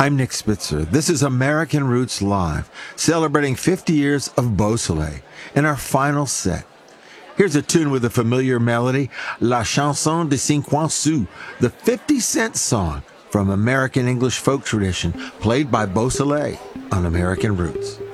I'm Nick Spitzer. This is American Roots Live, celebrating 50 years of Beausoleil in our final set. Here's a tune with a familiar melody, La Chanson de 50 Sous, the 50-cent song from American English folk tradition, played by Beausoleil on American Roots.